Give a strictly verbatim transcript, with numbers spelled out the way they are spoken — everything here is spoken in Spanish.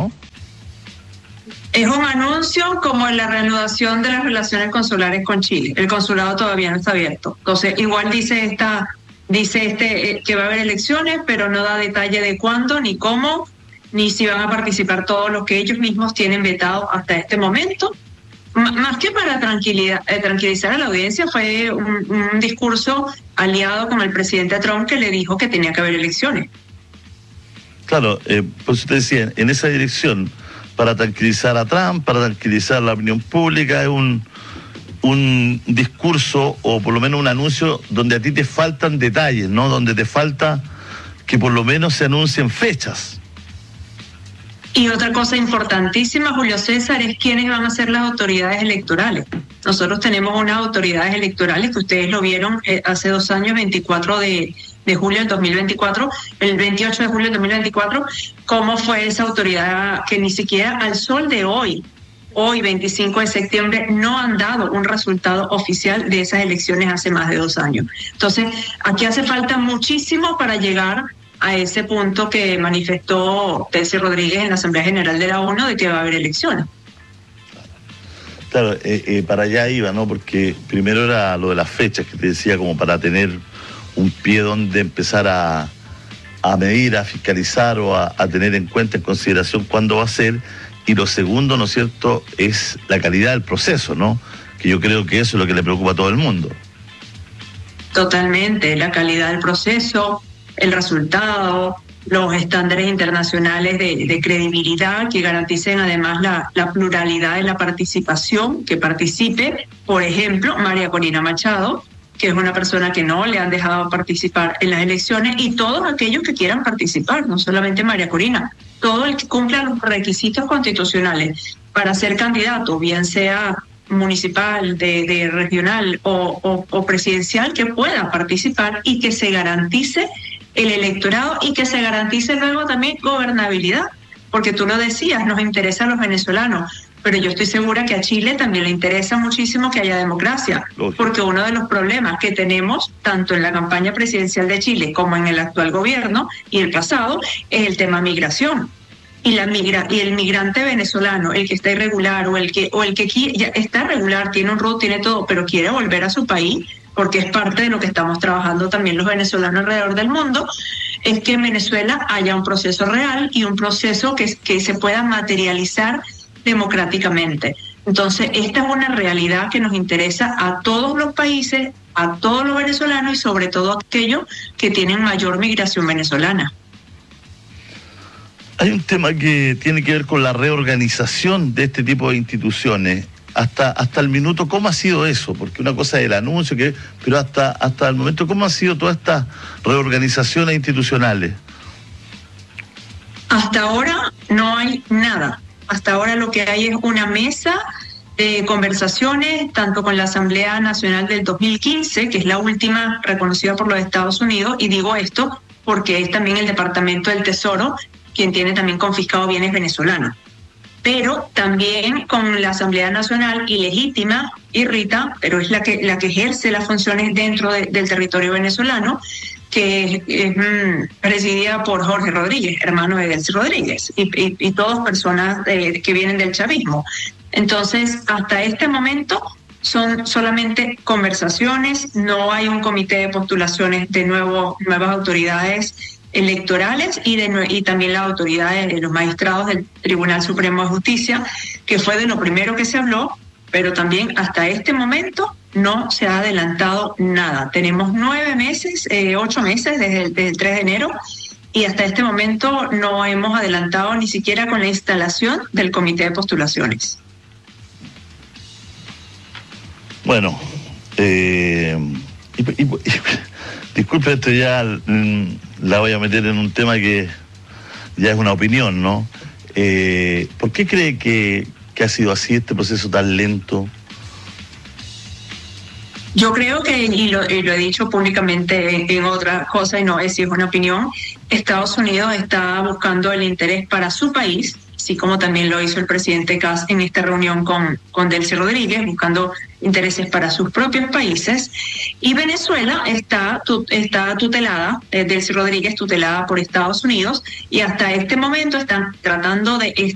¿no? Es un anuncio como la reanudación de las relaciones consulares con Chile. El consulado todavía no está abierto. Entonces, igual dice esta, dice este eh, que va a haber elecciones, pero no da detalle de cuándo, ni cómo, ni si van a participar todos los que ellos mismos tienen vetado hasta este momento. M- más que para tranquilidad, eh, tranquilizar a la audiencia, fue un, un discurso aliado con el presidente Trump que le dijo que tenía que haber elecciones. Claro, eh, por eso te decía, en esa dirección, para tranquilizar a Trump, para tranquilizar a la opinión pública, es un, un discurso o por lo menos un anuncio donde a ti te faltan detalles, ¿no? Donde te falta que por lo menos se anuncien fechas. Y otra cosa importantísima, Julio César, es quiénes van a ser las autoridades electorales. Nosotros tenemos unas autoridades electorales que ustedes lo vieron eh, hace dos años, veinticuatro de, de julio del dos mil veinticuatro, el veintiocho de julio del dos mil veinticuatro, cómo fue esa autoridad que ni siquiera al sol de hoy, hoy veinticinco de septiembre, no han dado un resultado oficial de esas elecciones hace más de dos años. Entonces, aquí hace falta muchísimo para llegar a ese punto que manifestó Delcy Rodríguez en la Asamblea General de la ONU de que va a haber elecciones. Claro, eh, eh, para allá iba, ¿no? Porque primero era lo de las fechas que te decía, como para tener un pie donde empezar a, a medir, a fiscalizar o a, a tener en cuenta, en consideración cuándo va a ser. Y lo segundo, ¿no es cierto?, es la calidad del proceso, ¿no? Que yo creo que eso es lo que le preocupa a todo el mundo. Totalmente, la calidad del proceso, el resultado, los estándares internacionales de, de credibilidad que garanticen además la, la pluralidad de la participación, que participe, por ejemplo, María Corina Machado, que es una persona que no le han dejado participar en las elecciones, y todos aquellos que quieran participar, no solamente María Corina, todo el que cumpla los requisitos constitucionales para ser candidato, bien sea municipal, de, de regional o, o, o presidencial, que pueda participar y que se garantice el electorado y que se garantice luego también gobernabilidad, porque tú lo decías, nos interesa a los venezolanos, pero yo estoy segura que a Chile también le interesa muchísimo que haya democracia, porque uno de los problemas que tenemos, tanto en la campaña presidencial de Chile como en el actual gobierno y el pasado, es el tema migración. Y, la migra y el migrante venezolano, el que está irregular o el que, o el que ya está regular, tiene un R U T, tiene todo, pero quiere volver a su país, porque es parte de lo que estamos trabajando también los venezolanos alrededor del mundo, es que en Venezuela haya un proceso real y un proceso que, que se pueda materializar democráticamente. Entonces, esta es una realidad que nos interesa a todos los países, a todos los venezolanos y sobre todo a aquellos que tienen mayor migración venezolana. Hay un tema que tiene que ver con la reorganización de este tipo de instituciones. Hasta, hasta el minuto, ¿cómo ha sido eso? Porque una cosa es el anuncio, que, pero hasta, hasta el momento, ¿cómo han sido todas estas reorganizaciones institucionales? Hasta ahora no hay nada. Hasta ahora lo que hay es una mesa de conversaciones, tanto con la Asamblea Nacional del dos mil quince, que es la última reconocida por los Estados Unidos, y digo esto porque es también el Departamento del Tesoro quien tiene también confiscado bienes venezolanos. Pero también con la Asamblea Nacional ilegítima y Rita, pero es la que la que ejerce las funciones dentro de, del territorio venezolano, que es, es mm, presidida por Jorge Rodríguez, hermano de Delcy Rodríguez, y, y, y todas personas de, que vienen del chavismo. Entonces, hasta este momento son solamente conversaciones, no hay un comité de postulaciones de nuevo, nuevas autoridades electorales y, de, y también las autoridades de los magistrados del Tribunal Supremo de Justicia, que fue de lo primero que se habló, pero también hasta este momento no se ha adelantado nada. Tenemos nueve meses, eh, ocho meses desde el, desde el tres de enero y hasta este momento no hemos adelantado ni siquiera con la instalación del comité de postulaciones. Bueno, eh, y, y, y, disculpe, esto ya mm, la voy a meter en un tema que ya es una opinión, ¿no? Eh, ¿Por qué cree que, que ha sido así este proceso tan lento? Yo creo que, y lo, y lo he dicho públicamente en, en otras cosas, y no es si es una opinión, Estados Unidos está buscando el interés para su país, así como también lo hizo el presidente Kass en esta reunión con, con Delcy Rodríguez, buscando intereses para sus propios países, y Venezuela está, tu, está tutelada, eh, Delcy Rodríguez tutelada por Estados Unidos, y hasta este momento están tratando de